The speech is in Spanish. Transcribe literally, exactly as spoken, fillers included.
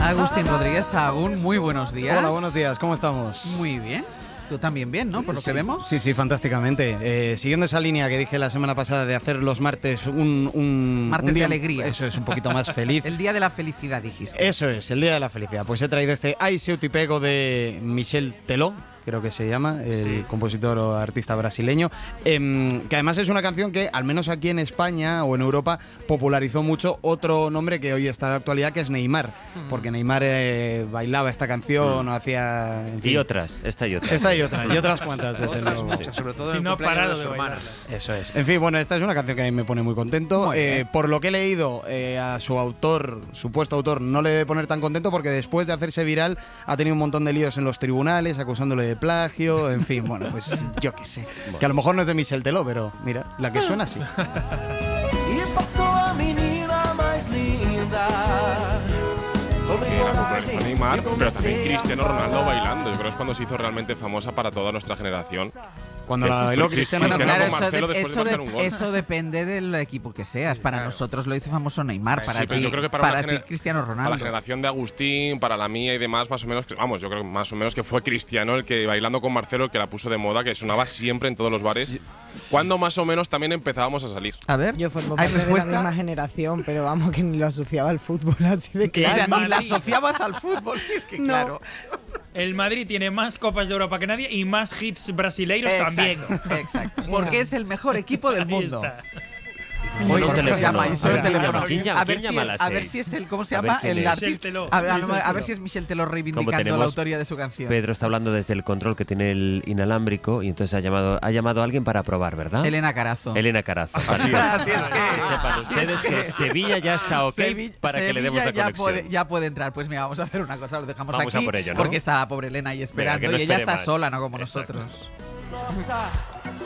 Agustín Rodríguez Sahagún, muy buenos días. Hola, buenos días, ¿cómo estamos? Muy bien. Tú también bien, ¿no? Por lo sí, que vemos. Sí, sí, fantásticamente. Eh, siguiendo esa línea que dije la semana pasada de hacer los martes un... un martes un día, de alegría. Eso es, un poquito más feliz. El día de la felicidad, dijiste. Eso es, el día de la felicidad. Pues he traído este Ai Seu Te Pego de Michel Teló, creo que se llama, el sí. compositor o artista brasileño, eh, que además es una canción que, al menos aquí en España o en Europa, popularizó mucho otro nombre que hoy está de actualidad, que es Neymar, mm. porque Neymar eh, bailaba esta canción mm. o hacía... En fin. Y otras, esta y otras. Esta y otras, y otras cuantas, desde luego. Muchas, sobre todo en el no cumpleaños de su hermana. Eso es. En fin, bueno, esta es una canción que a mí me pone muy contento. Muy eh, por lo que he leído, eh, a su autor, supuesto autor, no le debe poner tan contento porque después de hacerse viral ha tenido un montón de líos en los tribunales, acusándole de plagio. En fin, bueno, pues yo qué sé. Bueno. Que a lo mejor no es de Michel Teló, pero mira, la que suena así. Y pasó a menina más linda. Sí, la culpa fue Neymar, pero también Cristiano Ronaldo bailando. Yo creo que es cuando se hizo realmente famosa para toda nuestra generación. Cuando la bailó Cristiano Cristiano Ronaldo. Claro, eso, de, eso, de, un gol. Eso depende del equipo que seas. Para claro. nosotros lo hizo famoso Neymar, para sí, ti, yo creo que para, para ti Cristiano Ronaldo. Para la generación de Agustín, para la mía y demás, más o menos, vamos, yo creo que más o menos que fue Cristiano el que bailando con Marcelo el que la puso de moda, que sonaba siempre en todos los bares. Cuando más o menos también empezábamos a salir. A ver, yo formo parte de la misma generación, pero vamos, que ni lo asociaba al fútbol, así de que ya ni la asociabas al fútbol, sí, es que no. Claro. El Madrid tiene más Copas de Europa que nadie y más hits brasileiros exacto, también. Exacto. Porque es el mejor equipo del mundo. Oye, un teléfono. Llama, y suena el teléfono. ¿Quién llama? A ver, ¿Quién si llama es, a ver si es el, ¿cómo se llama? El artista. A, a, a ver si es Michel Teló reivindicando la autoría de su canción. Pedro está hablando desde el control que tiene el inalámbrico y entonces ha llamado, ha llamado a alguien para probar, ¿verdad? Elena Carazo. Elena Carazo. Así es. Así es que, que sepan ustedes es que, que Sevilla ya está ok Sevilla, para Sevilla que le demos la ya conexión. Puede, ya puede entrar. Pues mira, vamos a hacer una cosa, lo dejamos vamos aquí a por ello, ¿no? porque está la pobre Elena ahí esperando. Venga, no y ella está más. sola, no como Exacto. nosotros.